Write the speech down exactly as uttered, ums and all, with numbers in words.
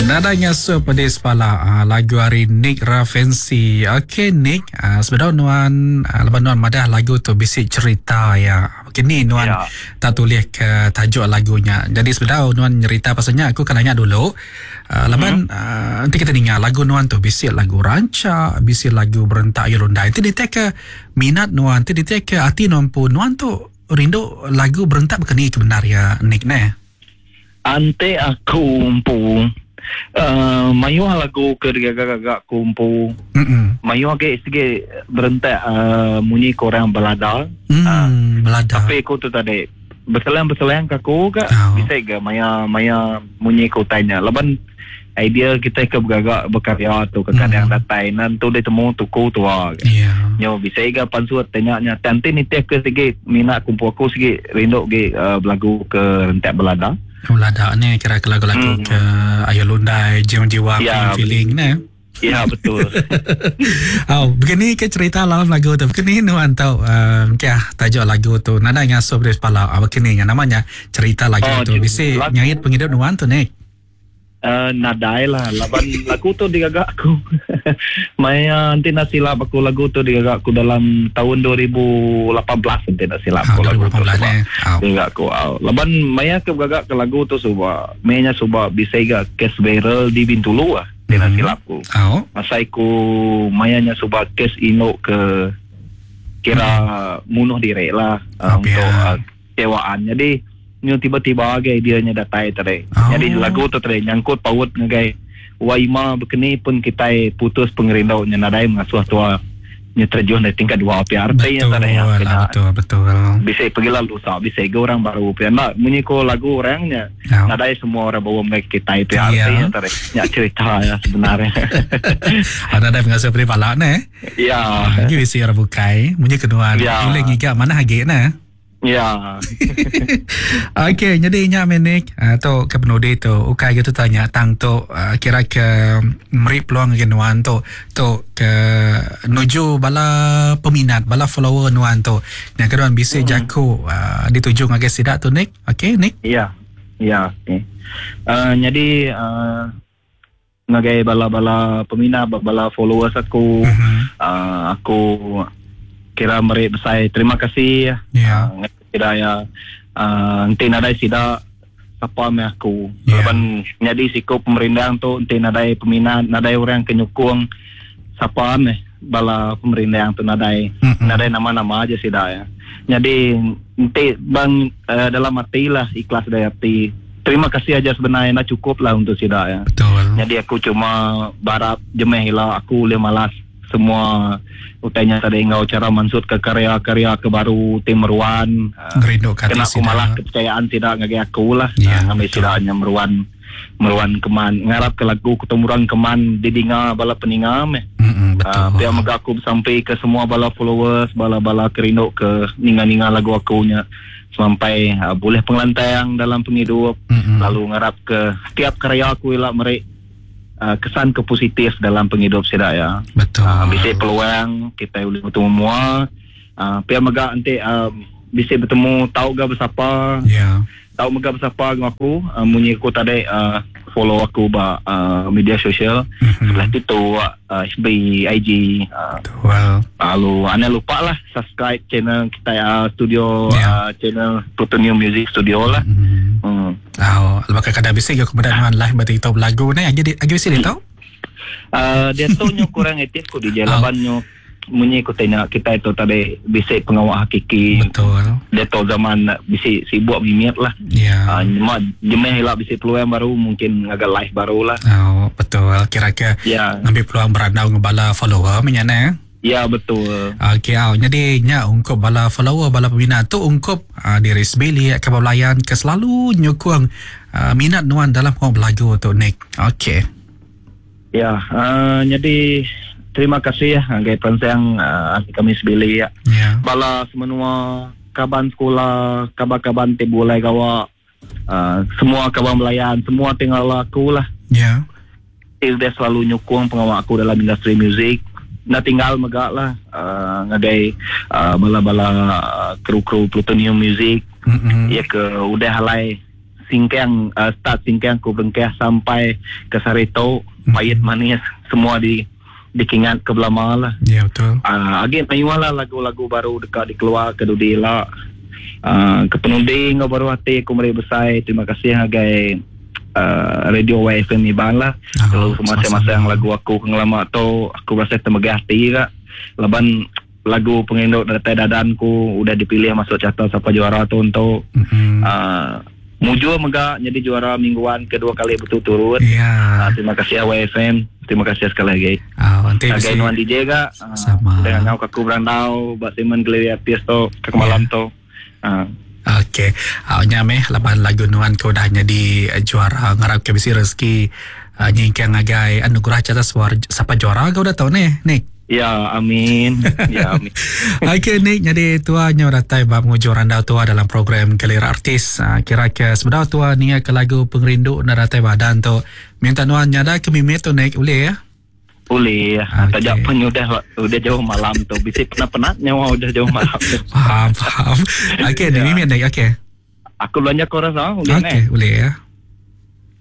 Nadanya so pedis pala uh, lagu hari Nick Ravensi. Okey Nick, uh, sebenarnya nuan uh, lepas nuan madah lagu tu bisik cerita ya. Okey ni nuan ya. Tak tulis ke tajuk lagunya. Jadi sebenarnya nuan cerita pasalnya aku kan nanya dulu. Uh, lepas hmm. uh, nanti kita dengar lagu nuan tu bisik lagu rancak, bisik lagu berentak Yolanda. Nanti dia ke minat nuan, nanti dia ke hati nuan pun nuan tu rindu lagu berentak bukan ni sebenarnya Nick ne. Ante aku umpu uh, mayu lagu ke gagak-gagak kumpu mm-mm. Mayu agak sikit berentak uh, munyi korang belada mm, uh, belada tapi aku tu tadi berselang-berselang kaku ke oh. Bisa ke maya maya munyi ko tanya laban idea kita ke bergagak berkarya tu ke kadang mm. datai nan tu dia temu tuku tu ah yeah. Nyo bisa ke pansuat tanya-nya nanti ni teh ke sikit minat kumpu aku sikit rindu ke uh, lagu ke rentak belada Ulada ni kira lagu-lagu hmm. ke Ayolunda, Jiwa-Jiwa, ya, Feeling ni. Ya, betul. Oh, begini ke cerita dalam lagu tu. Begini nuan tahu um, kya tajuk lagu tu. Nada yang so beres pala. Ah, begini yang namanya cerita lagu oh, tu. Bisi nyait penghidup nuan tu ni. Uh, nadai lah laban lagu tu digagak aku maya nanti nak silap aku lagu tu digagak aku dalam tahun dua ribu lapan belas nanti nak silap aku oh, lagu tu eh. oh. digagak aku oh. Laban maya ke gagak ke lagu tu suba menya suba bisa gak kes viral di Bintulu ah nanti nak silap aku oh. Masa aku mayanya suba kes ino ke kira hmm. munuh diri lah uh, okay, untuk uh, kewaan jadi ni tiba-tiba agak dia nya datai tadi. Oh. Jadi lagu tu tadi nyangkut paut ngagai waima bekeni pun kita putus pengerindau nya nadai mengasuh tua nya terjun dari tingkat dua api artinya tadi ya. Betul betul. Bisa pergi lalu sah bisa ke orang baru pian nak bunyi ko lagu orangnya. Oh. Nadai semua orang bawa mereka kita itu artinya tadi. Nya cerita ya sebenarnya. Ada ada mengasuh pri pala ne. Ya. Gi bisa orang bukai bunyi kedua. Boleh giga mana hagi na. Ya. Okey, jadi nya menik atau ke penudi tu ukai gitu tanya tang tu uh, kira ke meri peluang ke nuan tu tu ke nuju bala peminat bala follower nuan tu. Yang kedua bisa hmm. jaku uh, dituju ngage sidak tu Nick. Okey, Nick? Ya. Ya, okey. Uh, jadi uh, ngage bala-bala peminat bala followers aku uh-huh. uh, aku kira meri besar terima kasih ya uh, kira ya uh, nanti nadai sida apa me aku yeah. Laban jadi sikap pemerintah tu nanti nadai peminat nadai orang kenyukung siapa me bala pemerintah tu nadai mm-hmm. nadai nama-nama aja sida ya jadi nanti bang uh, dalam hati lah ikhlas dari hati terima kasih aja sebenarnya nak cukup lah untuk sida ya betul. Jadi aku cuma barap jemeh lah aku le malas semua utanya tadi engkau cara mansut ke karya-karya ke baru tim Meruan uh, kena aku malah kepercayaan tidak ngagi aku lah ya, uh, ngambil sidaknya Meruan Meruan keman ngarap ke lagu ketemuran keman didinga bala peningam eh uh, biar mega aku sampai ke semua bala followers bala-bala kerinduk ke ninga-ninga lagu akunya sampai uh, boleh pengelantang dalam penghidup mm-hmm. lalu ngarap ke setiap karya aku ilah mereka Uh, kesan ke positif dalam penghidup saya ya. Betul. Uh, bisa peluang kita boleh bertemu semua. Uh, Pihak megak nanti uh, bisa bertemu tahu gak bersapa. Ya. Yeah. Tahu megak bersapa dengan aku. Uh, Munyi aku tadi uh, follow aku ba uh, media sosial. Mm-hmm. Sebelah itu uh, F B I G. Uh, well. Lalu anda lupa lah subscribe channel kita uh, studio yeah. uh, channel Plutonium Music Studio lah. Mm-hmm. Hmm. Oh, lepas kadang bisa ke kemudian live berarti tahu lagu ni agi agi bisa dia tahu? Uh, dia tahu nyo kurang etis ko di jalaban nyo munyi ko tanya kita itu tadi bisa pengawal hakiki. Betul. Dia tahu zaman bisa sibuk mimiat lah. Ya. Yeah. Uh, jemeh lah bisa peluang baru mungkin agak live baru lah. Oh, betul. Kira-kira yeah. Ngambil peluang berandau ngebala follower menyana. Ya betul. Okey, oh, jadi nya ungkup bala follower bala peminat tu ungkup uh, diri sebeli ke pelayan ke selalu nyukung uh, minat nuan dalam kau belagu tu Nick. Okey. Ya, uh, jadi terima kasih ya nggai pensang uh, kami sebeli ya. Yeah. Bala semua kaban sekolah, kaban-kaban tibulai gawa uh, semua kaban pelayan, semua tinggal aku lah. Ya. Yeah. Dia selalu nyukung pengawal aku dalam industri musik. Na tinggal megak lah uh, ngagai uh, bala-bala uh, kru-kru Plutonium Music mm-hmm. ya ke udah halai Singkang, uh, start Singkang ku Bengkeh sampai ke Sarito, mm-hmm. Payet Manis, semua di dikingat ke Belama lah. Ya, yeah, betul. Uh, again, mayulah lagu-lagu baru dekat dikeluar ke Dudila. Uh, ke penunding baru hati aku mari besar. Terima kasih agai uh, Radio Y F M Iban lah. Kalau oh, semasa-masa yang lagu aku kengelama tu, aku rasa termegah hati kak. Leban lagu penginduk datai dadanku udah dipilih masuk carta siapa juara tu untuk mm-hmm. uh, Mujo megak jadi juara mingguan kedua kali berturut-turut. Yeah. Uh, terima kasih Y F M. Terima kasih sekali lagi. Ah, nanti bisa. Agai nuan D J kak. Uh, sama. Dengan kau kaku berandau, Mbak Simon Geli Artis tu kak malam tu. Uh. Okey. Ah, nyameh laban lagu nuan kau dah jadi uh, juara ngarap ke bisi rezeki uh, nyingkang agai anugerah catas war siapa juara kau dah tahu nih, Nick. Ya, amin. Ya, amin. Okey, Nick, jadi tuanya datai bab ngujo randau tua dalam program Galeri Artis. Uh, kira ke sebenarnya tua ni ke lagu pengrindu na datai badan tu. Minta nuan nyada ke mimit tu Nick, boleh ya? Boleh. Okay. Tajak pun udah udah jauh malam tu. Bisa penat-penat nyawa udah jauh malam tu. Faham, faham. Okey, ni mimit Nick, okey. Aku belanja kau rasa, boleh okay, boleh ya.